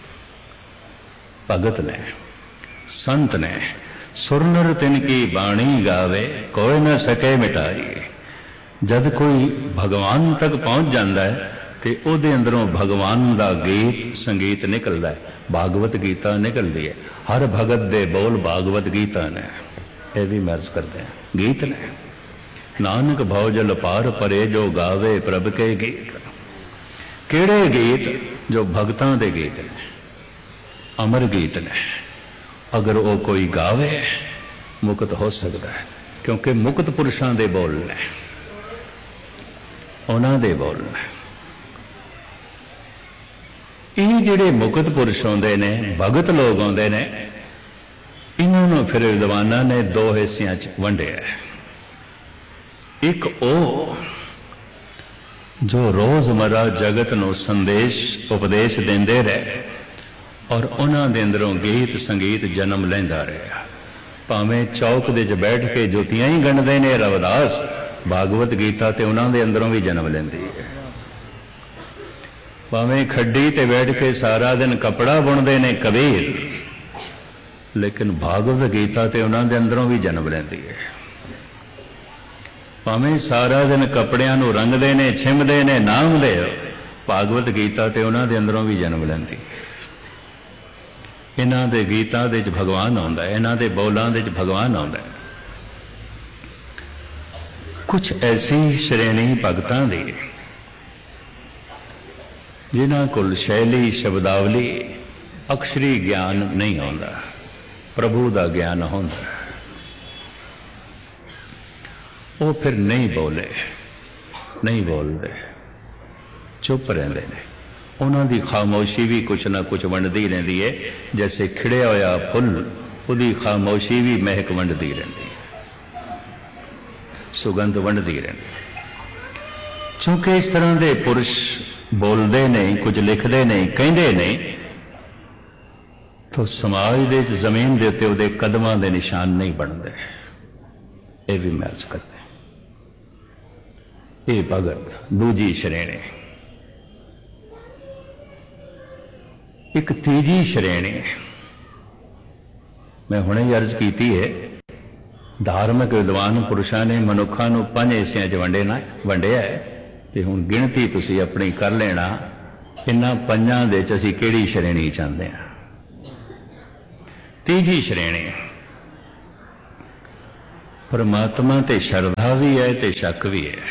भगत ने, संत ने। सुरनर तिनकी बाणी गावे, कोई न सके मिटाई। जद कोई भगवान तक पहुंच जाता है तो उहदे अंदरों भगवान का गीत संगीत निकलता है। भागवत गीता निकलती है। हर भगत दे बोल भागवत गीता ने। यह भी महर्ज करते हैं, गीत ने। नानक भौजल पार परे जो गावे प्रभ के गीत। केड़े गीत? जो भगतां दे गीत ने, अमर गीत ने। अगर वो कोई गावे मुक्त हो सकता है, क्योंकि मुक्त पुरुषां दे बोल ने, उन्हां दे बोल ने। ये जिहड़े मुक्त पुरुष आउंदे ने, भगत लोग आउंदे ने, इन्हां नूं फिर विद्वानां ने 2 हिस्सियां च वंडिया है। एक ओ जो रोजमर्रा जगत नूं संदेश उपदेश देंदे रहे और उन्हां दे अंदरों गीत संगीत जन्म लैंदा रहा। भावें चौक दे च बैठ के जुतियां ही गणदे ने रविदास, भागवत गीता ते उन्हां दे अंदरों भी जन्म लैंदी है। भावें खड्डी ते बैठ के सारा दिन कपड़ा बुनदे ने कबीर, लेकिन भागवत गीता ते उन्हां दे अंदरों भी जन्म लैंदी है। भावें सारा दिन कपड़ियां नूं रंगदे ने, छिमदे ने, नाम दे, भागवत गीता ते उन्हां दे अंदरों भी जन्म लैंदी। इन्हां दे गीतां दे च भगवान आउंदा है, इन्हां दे बोलां दे च भगवान आउंदा है। कुछ ऐसी श्रेणी भगतां दी जिन्हां कोल शैली शब्दावली अक्षरी ज्ञान नहीं आउंदा, प्रभु दा ज्ञान होंदा। वो फिर नहीं बोले, नहीं बोलते, चुप रहते हैं। उन्होंने खामोशी भी कुछ ना कुछ वंडती रहती है। जैसे खिड़िया होया फुल, उसकी खामोशी भी महक वंडती रहती है, सुगंध वंडती रहती। चूंकि इस तरह के पुरुष बोलते नहीं, कुछ लिखते नहीं, कहते नहीं, तो समाज के जमीन के उत्ते उहदे कदमां दे निशान नहीं बनते। ये भी महर्ज करते। ये भगत दूजी श्रेणी। एक तीजी श्रेणी मैं हुणे ही अर्ज की है। धार्मिक विद्वान पुरुषों ने मनुखा नूं 5 हिस्सियां च वंडिया है, ते हुण गिणती तुसीं अपनी कर लेना, इन्हां 5 दे च असीं किहड़ी श्रेणी चाहते हैं। तीजी श्रेणी परमात्मा ते शरधा भी है ते शक भी है।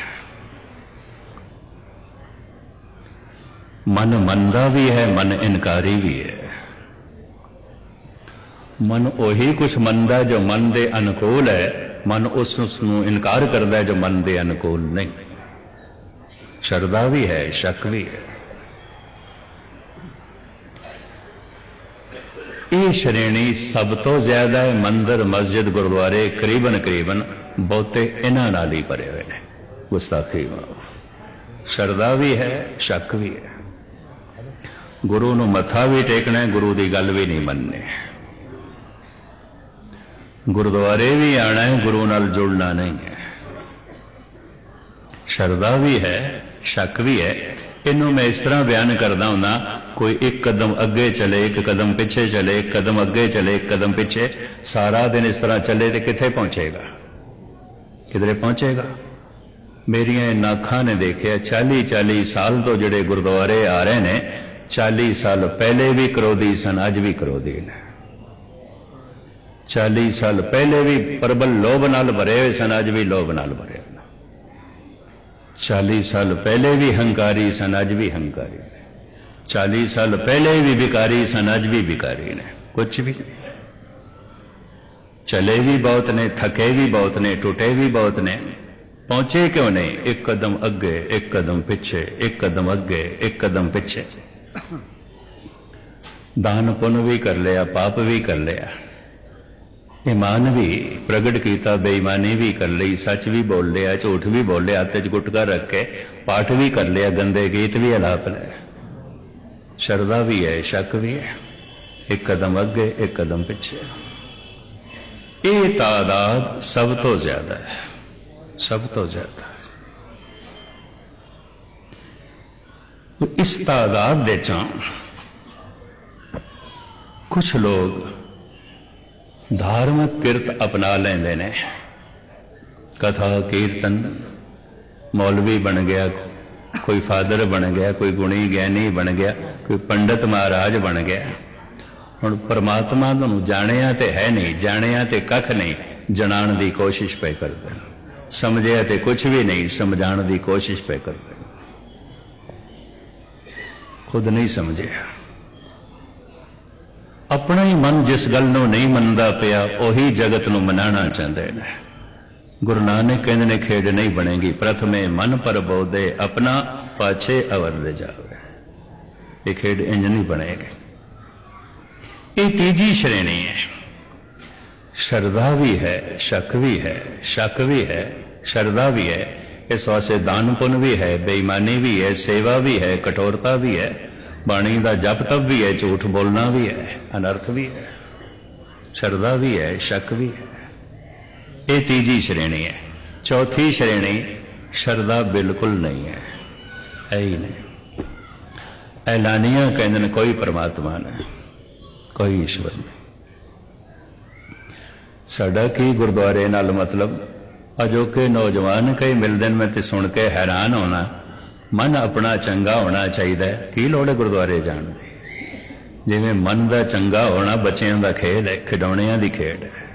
मन मनदा भी है, मन इनकारी भी है। मन उही कुछ मनदा जो मन दे अनुकूल है, मन उसनूं इनकार करता है जो मन दे अनुकूल नहीं। शरधा भी है, शक भी है। ये श्रेणी सब तो ज्यादा है मंदिर मस्जिद गुरुद्वारे करीबन करीबन बहुते इन्हां नाल ही भरे हुए ने। गुस्ताखी शरधा भी है, शक भी है। गुरु नूं मत्था भी टेकना है, गुरु की गल भी नहीं मननी। गुरुद्वारे भी आना है, गुरु नाल जुड़ना नहीं है। शरधा भी है, शक भी है। इनू मैं इस तरह बयान करता हूं, कोई एक कदम अगे चले, एक कदम पीछे चले, एक कदम अगे चले, एक कदम पीछे, सारा दिन इस तरह चले तो किथे पहुंचेगा? किधरे पहुंचेगा? मेरिया इन अखां ने देखिया 40-40 साल तो जिहड़े गुरुद्वारे आ रहे ने, 40 साल पहले भी क्रोधी सन, अज भी क्रोधी ने। 40 साल पहले भी प्रबल लोभ नाल भरे हुए सन, अज भी लोभ नाल भरे। 40 साल पहले भी हंकारी सन, अज भी हंकारी ने। 40 साल पहले भी भिकारी सन, अज भी भिकारी ने। कुछ भी नहीं। चले भी बहुत ने, थके भी बहुत ने, टूटे भी बहुत ने। पहुंचे क्यों नहीं? एक कदम अगे, एक कदम पीछे, एक कदम अगे, एक कदम पीछे। दान पुण्य भी कर लिया, पाप भी कर लिया, ईमान भी प्रगट किया, बेईमानी भी कर ली, सच भी बोल लिया, झूठ भी बोल लिया, हथ च गुटका रख के पाठ भी कर लिया, गंदे गीत भी अलाप लिया। शरधा भी है, शक भी है। एक कदम अगे, एक कदम पीछे। ये तादाद सब तो ज्यादा है, सब तो ज्यादा। तो इस तादाद दे चों कुछ लोग धार्मिक किरत अपना लेंदे ने। कथा कीर्तन, मौलवी बन गया, कोई फादर बन गया, कोई गुणी ज्ञानी बन गया, कोई पंडित महाराज बन गया। हुण परमात्मा नूं जाणिया ते है नहीं, जाणिया ते कख नहीं, जणाण दी कोशिश पे करदे। समझिया ते कुछ भी नहीं, समझाण दी कोशिश पे करदे। खुद नहीं समझिया। अपना ही मन जिस गल नूं नहीं मनदा पिया, उही जगत नूं मनाना चाहते हैं। गुरु नानक कहते ने, खेड नहीं बनेगी, प्रथमे मन पर बोधे, अपना पाछे अवर ले जावे। ये खेड इंज नहीं बनेगी। ये तीजी श्रेणी है। श्रद्धा भी है, शक भी है, शक भी है, श्रद्धा भी है। इस वास्ते दान पुण्य भी है, बेईमानी भी है, सेवा भी है, कठोरता भी है, बाणी का जप तप भी है, झूठ बोलना भी है, अनर्थ भी है, श्रद्धा भी है, शक भी है। ये तीजी श्रेणी है। चौथी श्रेणी श्रद्धा बिल्कुल नहीं है, ही नहीं। ऐलानिया कहते हैं कोई परमात्मा नहीं, कोई ईश्वर नहीं। साडा की गुरुद्वारे नाल मतलब अजोके नौजवान कई मिलते हैं, मैं तो सुन के हैरान होना। मन अपना चंगा होना चाहिए, की लोड़ है गुरुद्वारे जाने की? जिवें मन का चंगा होना बच्चों का खेल है, खिडौणियां की खेड है।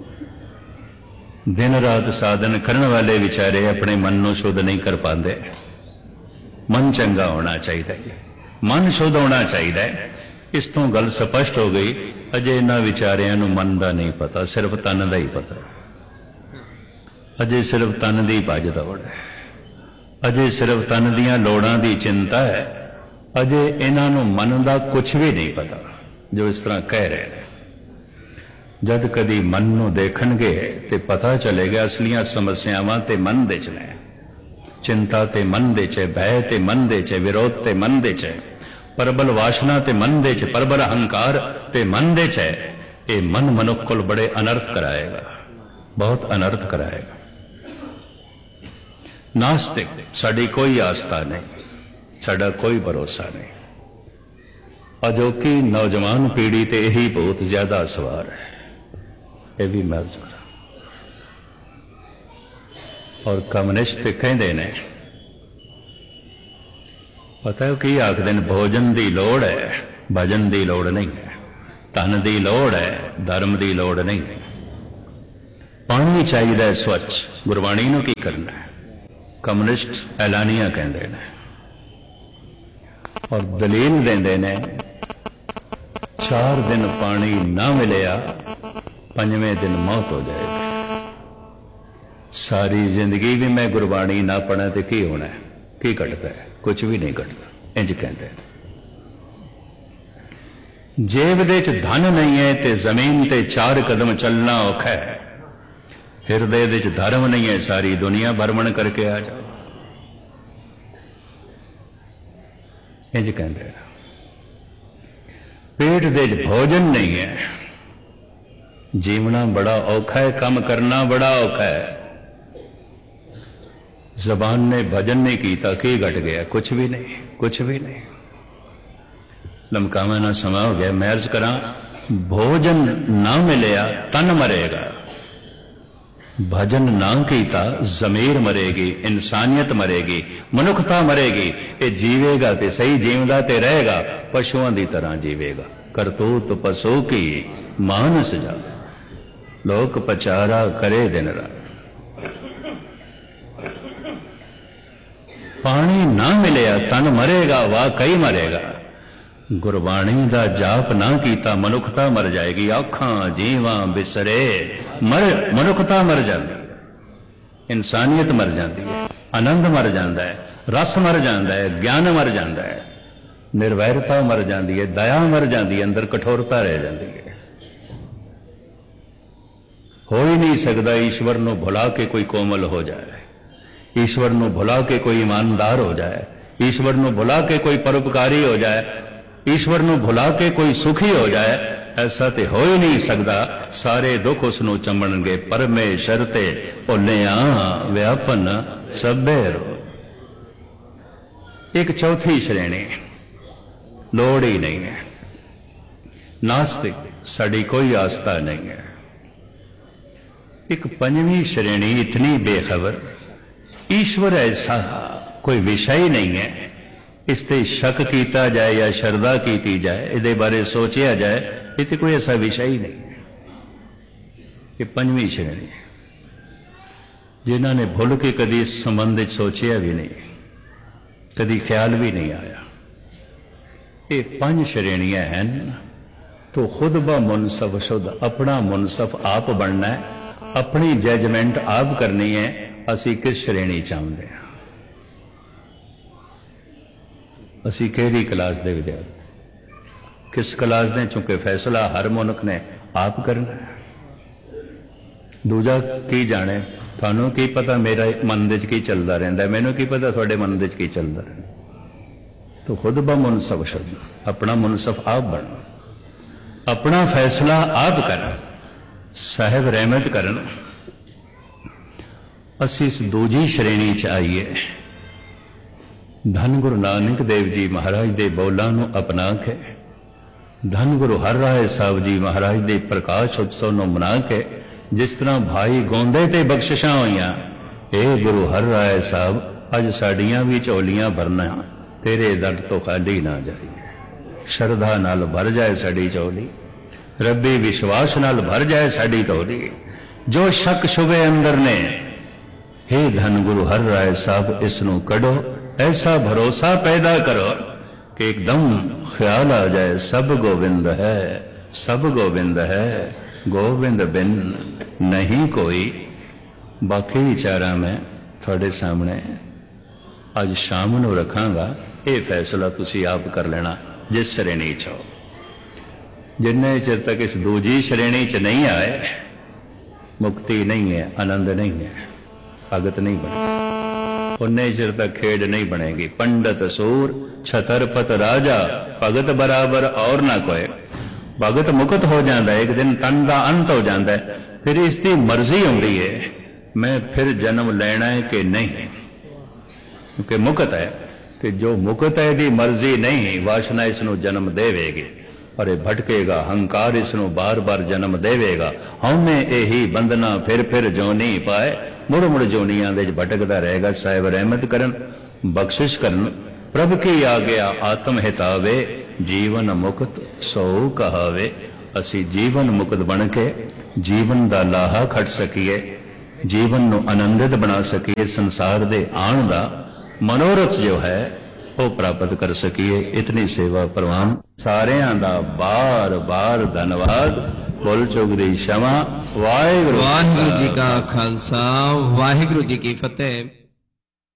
दिन रात साधन करने वाले विचारे अपने मन को शुद्ध नहीं कर पाते। मन चंगा होना चाहिए जी, मन शुद्ध होना चाहिए। इस तो गल स्पष्ट हो गई। अजे इन्हां विचारियां नूं मन का नहीं पता, सिर्फ तन का ही पता। अजे सिर्फ तन की भज दौड़ है, अजे सिर्फ तन दियां लोड़ां की चिंता है। अजे इन्हां नूं मन का कुछ भी नहीं पता जो इस तरह कह रहे हैं। जद कदी मन नूं देखणगे ते पता चलेगा असलियां समस्यावां ते मन दे च ने। चिंता ते मन दे च, भय ते मन दे च, विरोध ते मन दे च, प्रबल वासना ते मन दे च, प्रबल अहंकार ते मन दे च। ये मन मनुख को बड़े अनर्थ कराएगा, बहुत अनर्थ कराएगा। नास्तिक, साड़ी कोई आस्था नहीं, साड़ा कोई भरोसा नहीं। अजोकी नौजवान पीढ़ी ते यही बहुत ज्यादा सवार है, ये भी मैं अर्ज करा। और कम्युनिस्ट कहते ने, पता है कि आखदे ने, भोजन की लोड़ है, भजन की लोड़ नहीं है। धन की लोड़ है, धर्म की लोड़ नहीं है। पानी चाहिए स्वच्छ, गुरबाणी नूं की करना है? कम्युनिस्ट ऐलानिया कहते हैं और दलील देंदे ने 4 दिन पानी ना मिलिया 5वें दिन मौत हो जाएगी। सारी जिंदगी भी मैं गुरबाणी ना पढ़ा तो की होना है? की घटता है? कुछ भी नहीं घटता। इंज कहते हैं जेब दे च धन नहीं है ते जमीन ते 4 कदम चलना औखा है। हिरदे दे च धर्म नहीं है, सारी दुनिया भ्रमण करके आ जाओ। इंज कहते हैं पेट दे च भोजन नहीं है, जीवना बड़ा औखा है, काम करना बड़ा औखा है। जबान ने भजन नहीं कीता की घट गया? कुछ भी नहीं, कुछ भी नहीं। लमकावा ना समा हो गया, मैं अर्ज करा भोजन ना मिलिया तन मरेगा, भजन ना कीता जमीर मरेगी, इंसानियत मरेगी, मनुखता मरेगी। ये जीवेगा ते सही, जीवदा ते रहेगा, पशुओं की तरह जीवेगा। करतूत पशु की मानस जा, लोक पचारा करे दिन रात। पानी ना मिलिया तन मरेगा, वाकई मरेगा। गुरबाणी दा जाप ना कीता मनुखता मर जाएगी। अखां जीवां बिसरे मर, मनुखता मर जाती, इंसानियत मर जाती है, आनंद मर जाता है, रस मर जाता है, ज्ञान मर जाता है, निर्वैरता मर जाती है, दया मर जाती है, अंदर कठोरता रह जाती है। हो ही नहीं सकता ईश्वर नूं भुला के कोई कोमल हो जाए, ईश्वर नूं भुला के कोई ईमानदार हो जाए, ईश्वर नूं भुला के कोई परोपकारी हो जाए, ईश्वर नूं भुला के कोई सुखी हो जाए। ऐसा तो हो ही नहीं सकता। सारे दुख उसनूं चंबणगे, परमेश्वर ते भुलिया व्यापन सभे रो। एक चौथी श्रेणी लोड़ ही नहीं है, नास्तिक, साड़ी कोई आस्था नहीं है। एक 5वीं श्रेणी इतनी बेखबर, ईश्वर ऐसा कोई विषय ही नहीं है, इस ते शक किया जाए या श्रद्धा की जाए, इहदे बारे सोचा जाए, ये तो कोई ऐसा विषय ही नहीं है। ये 5वीं श्रेणी है जिन्हों ने भुल के कभी इस संबंध सोचा भी नहीं, कभी ख्याल भी नहीं आया। ये 5 श्रेणियां हैं। तो खुद ब मुनसफ शुद्ध, अपना मुनसफ आप बनना है, अपनी जजमेंट आप करनी है। असी किस श्रेणी चाहते हैं? असी केड़ी क्लास के विद्यार्थी, किस क्लास ने? चूंकि फैसला हर मनुख ने आप करना है। दूजा की जाने, थानू की पता मेरा मन दे की चलता रहिंदा, मैनू की पता तुहाडे मन दे की चलता रहिंदा। तो खुद ब मुनसफ शुद्ध, अपना मुनसफ आप बनना, अपना फैसला आप करना, साहिब रहमत करन। असी इस दूजी श्रेणी च आईए। धन गुरु नानक देव जी महाराज दे बोलां नूं अपना के, धन गुरु हर राय साहब जी महाराज दे प्रकाश उत्सव नूं मना के, जिस तरह भाई गोंदे ते बख्शिशां होईयां, ए गुरु हर राय साहब अज साडियां भी झोलियां भरना, तेरे दर तो खाली ना जाए। श्रद्धा नाल भर जाए साडी झोली, रब्बी विश्वास नाल भर जाए साडी झोली। जो शक शुबे अंदर ने, हे धन गुरु हर राय साहब इसनूं कढो, ऐसा भरोसा पैदा करो कि एकदम ख्याल आ जाए सब गोविंद है, सब गोविंद है, गोविंद बिन नहीं कोई। बाकी विचारा मैं थोड़े सामने अज शाम नूं रखांगा। ये फैसला तुसी आप कर लेना जिस श्रेणी च हो। जिन्ने चिर तक इस दूजी श्रेणी च नहीं आए, मुक्ति नहीं है, आनंद नहीं है, भगत नहीं बने, उन्ने चिर तक खेड नहीं बनेगी। पंडित सूर छतरपत राजा, भगत बराबर और ना कोई। भगत मुक्त हो जाता है, एक दिन तन का अंत हो जाता है, फिर इसकी मर्जी आती है मैं फिर जन्म लेना है कि नहीं, क्योंकि मुक्त है। तो जो मुक्त है दी मर्जी नहीं, वासना इसनों जन्म देवेगी और ये भटकेगा, हंकार इसनों बार बार जन्म देवेगा। हमें यही बंधना फिर जोनी पाए, मुड़ मुड़ जोनिया दे भटकता रहेगा। साहिब रहमत करन, बख्शिश करन। प्रभ की आ गया आत्म हितावे, जीवन मुक्त सो कहावे। असी जीवन मुक्त बन के ਜੀਵਨ ਦਾ ਲਾਹਾ ਖੱਟ ਸਕੀਏ, ਜੀਵਨ ਨੂੰ ਆਨੰਦਿਤ ਬਣਾ ਸਕੀਏ, ਸੰਸਾਰ ਦੇ ਆਉਣ ਦਾ ਮਨੋਰਥ ਜੋ ਹੈ ਉਹ ਪ੍ਰਾਪਤ ਕਰ ਸਕੀਏ। ਇਤਨੀ ਸੇਵਾ ਪ੍ਰਵਾਨ। ਸਾਰਿਆਂ ਦਾ ਬਾਰ-ਬਾਰ ਧੰਨਵਾਦ। ਭੁੱਲ ਚੁੱਕ ਦੀ क्षमा। ਵਾਹਿਗੁਰੂ ਵਾਹਿਗੁਰੂ ਜੀ ਕਾ ਖਾਲਸਾ, ਵਾਹਿਗੁਰੂ ਜੀ ਕੀ ਫਤਿਹ।